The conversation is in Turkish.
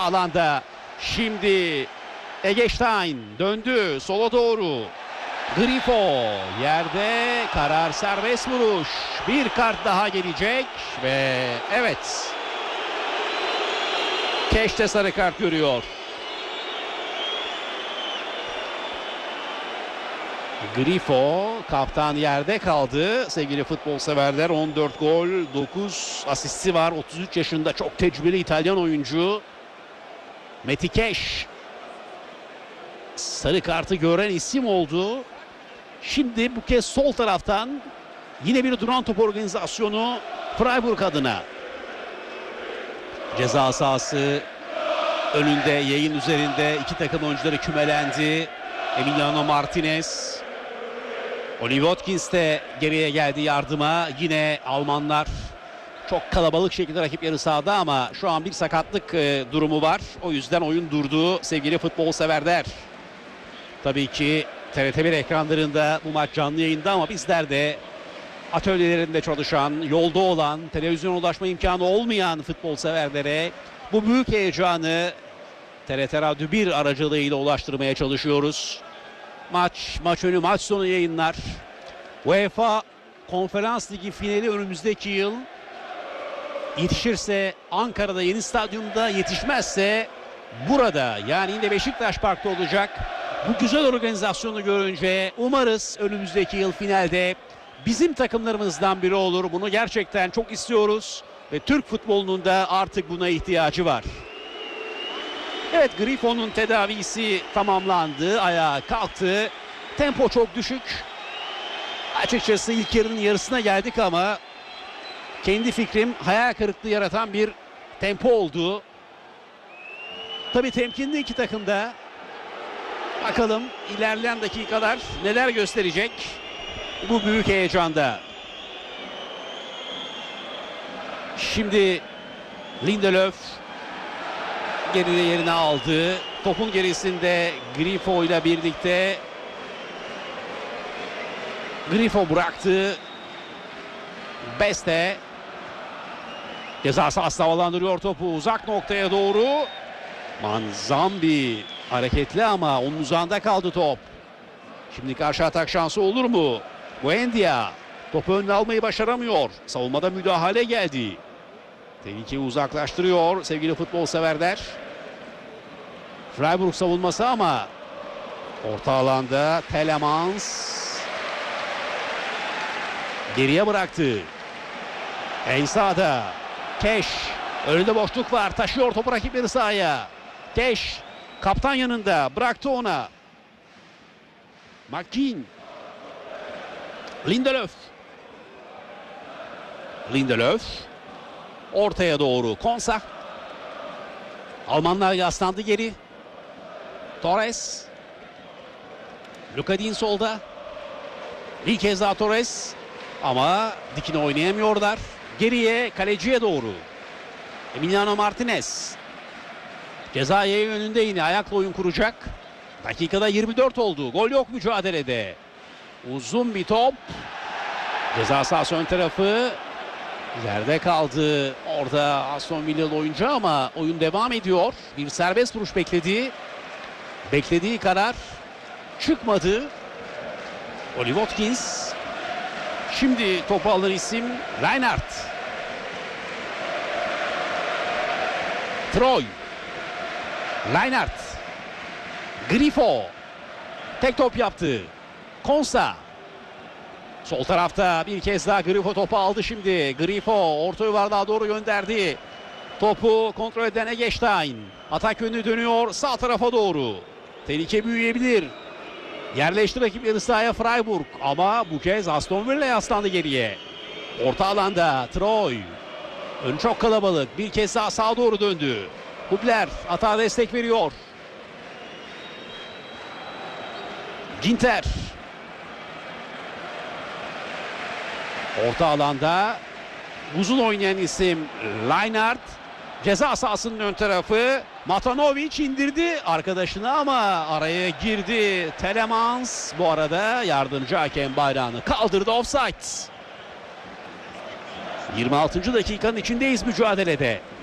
alanda. Şimdi Eggestein döndü sola doğru. Grifo yerde, karar serbest vuruş. Bir kart daha gelecek ve evet, Keş de sarı kart görüyor. Grifo, kaptan yerde kaldı. Sevgili futbol severler, 14 gol, 9 asisti var. 33 yaşında çok tecrübeli İtalyan oyuncu. Meti Keş sarı kartı gören isim oldu. Şimdi bu kez sol taraftan yine bir duran top organizasyonu Freiburg adına. Ceza sahası önünde, yayın üzerinde iki takım oyuncuları kümelendi. Emiliano Martinez, Oli Watkins de geriye geldi yardıma. Yine Almanlar çok kalabalık şekilde rakip yarı sahada ama şu an bir sakatlık durumu var. O yüzden oyun durdu sevgili futbol severler. Tabii ki TRT1 ekranlarında bu maç canlı yayında ama bizler de atölyelerinde çalışan, yolda olan, televizyona ulaşma imkanı olmayan futbol severlere bu büyük heyecanı TRT Radyo 1 aracılığıyla ulaştırmaya çalışıyoruz. Maç önü, maç sonu yayınlar. UEFA Konferans Ligi finali önümüzdeki yıl. Yetişirse Ankara'da yeni stadyumda, yetişmezse burada, yani yine Beşiktaş Park'ta olacak. Bu güzel organizasyonu görünce umarız önümüzdeki yıl finalde bizim takımlarımızdan biri olur. Bunu gerçekten çok istiyoruz ve Türk futbolunun da artık buna ihtiyacı var. Evet, Grifo'nun tedavisi tamamlandı. Ayağa kalktı. Tempo çok düşük. Açıkçası ilk yarının yarısına geldik ama kendi fikrim hayal kırıklığı yaratan bir tempo oldu. Tabii temkinli iki takım da. Bakalım ilerleyen dakikalar neler gösterecek bu büyük heyecanda. Şimdi Lindelöf geride yerini aldı. Topun gerisinde Grifo ile birlikte. Grifo bıraktı. Beste ceza sahasına havalandırıyor topu uzak noktaya doğru. Manzambi hareketli ama onun uzağında kaldı top. Şimdi karşı atak şansı olur mu? Buendia topu önüne almayı başaramıyor. Savunmada müdahale geldi. Tehlikeyi uzaklaştırıyor sevgili futbol severler. Freiburg savunması ama orta alanda Telemans geriye bıraktı. En sağda Keş, önünde boşluk var, taşıyor topu rakipleri sahaya. Keş kaptan yanında, bıraktı ona. McKean, Lindelöf ortaya doğru, Konsa. Almanlar yaslandı geri. Torres, Lukadin solda. Bir kez daha Torres ama dikine oynayamıyorlar. Geriye, kaleciye doğru Emiliano Martinez. Ceza yayı önünde, yine ayakla oyun kuracak. Dakikada 24 oldu. Gol yok mücadelede. Uzun bir top. Ceza sahası ön tarafı. Yerde kaldı orada Aston Villalı oyuncu ama oyun devam ediyor. Bir serbest vuruş bekledi. Beklediği karar çıkmadı. Oli Watkins. Şimdi topu alır isim Reinhardt. Troy. Reinhardt. Grifo. Tek top yaptı. Konsa. Sol tarafta bir kez daha Grifo topu aldı şimdi. Grifo orta yuvarlığa doğru gönderdi. Topu kontrol eden Eggestein. Atak yönü dönüyor sağ tarafa doğru. Tehlike büyüyebilir. Yerleşti rakipleri sahaya Freiburg. Ama bu kez Aston Villa yaslandı geriye. Orta alanda Troy. Ön çok kalabalık. Bir kez daha sağa doğru döndü. Hubler atağa destek veriyor. Ginter. Orta alanda uzun oynayan isim Reinhardt. Ceza sahasının ön tarafı. Matanovic indirdi arkadaşını ama araya girdi. Telemans bu arada yardımcı hakem bayrağını kaldırdı, offside. 26. dakikanın içindeyiz mücadelede.